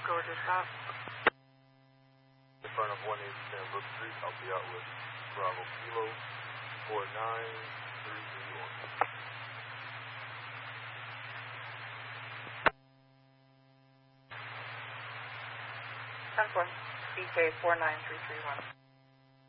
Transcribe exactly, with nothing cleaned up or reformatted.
Georgia stop. In front of one eighty-seven Brook Street, I'll be out with Bravo Kilo four nine three three one. ten four, B K four nine three three one.